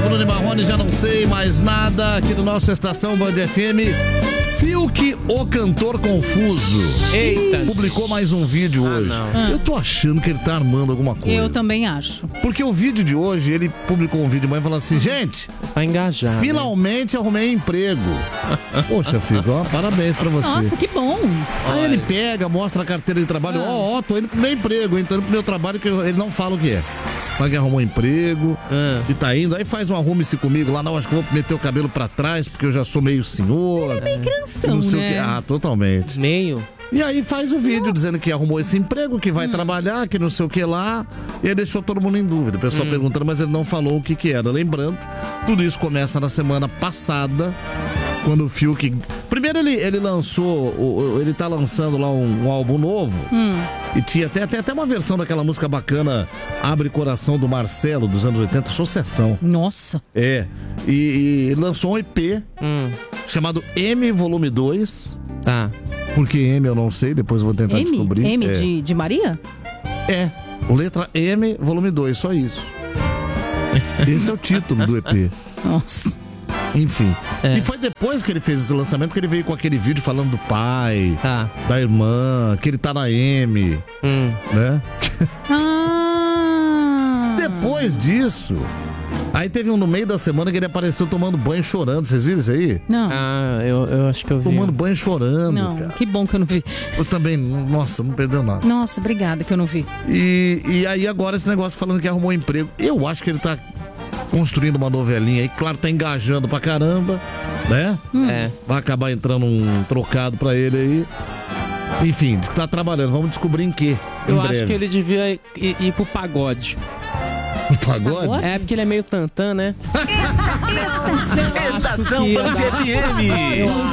Bruno e Marrone, já não sei mais nada aqui do nosso Estação Band FM. Fiuk, o cantor confuso. Eita. Publicou mais um vídeo hoje. Eu tô achando que ele tá armando alguma coisa. Eu também acho. Porque o vídeo de hoje, ele publicou um vídeo de manhã falando assim, gente, pra engajar, finalmente arrumei emprego. Poxa, Fiuk, ó, parabéns pra você. Nossa, que bom. Aí ele pega, mostra a carteira de trabalho, tô indo pro meu emprego, tô indo pro meu trabalho, que ele não fala o que é. Fala que arrumou um emprego e tá indo. Aí faz um arrume-se comigo lá. Não, acho que vou meter o cabelo pra trás, porque eu já sou meio senhor. Ele é meio crianção, né? Ah, totalmente. Meio. E aí faz o vídeo dizendo que arrumou esse emprego, que vai trabalhar, que não sei o que lá. E aí deixou todo mundo em dúvida. O pessoal perguntando, mas ele não falou o que era. Lembrando, tudo isso começa na semana passada, quando o Fiuk... Primeiro ele lançou, ele tá lançando lá um álbum novo. E tinha até uma versão daquela música bacana, Abre Coração, do Marcelo, dos anos 80, sucessão. Nossa. É. E lançou um EP chamado M Volume 2. Tá. Por que M eu não sei, depois eu vou tentar descobrir. M de Maria? É. Letra M Volume 2, só isso. Esse é o título do EP. Nossa. Enfim. E foi depois que ele fez esse lançamento que ele veio com aquele vídeo falando do pai, da irmã, que ele tá na M, né? Depois disso, aí teve um no meio da semana que ele apareceu tomando banho chorando. Vocês viram isso aí? Não. Ah, eu acho que eu vi. Tomando banho chorando, Não, cara. que bom que eu não vi. Eu também, nossa, não perdeu nada. Nossa, obrigada que eu não vi. E aí agora esse negócio falando que arrumou um emprego. Eu acho que ele tá construindo uma novelinha aí, claro, tá engajando pra caramba, né? Vai acabar entrando um trocado pra ele aí. Enfim, diz que tá trabalhando. Vamos descobrir em quê? Eu acho que ele devia ir pro pagode. O pagode? É, porque ele é meio tantã, né? Estação Band FM.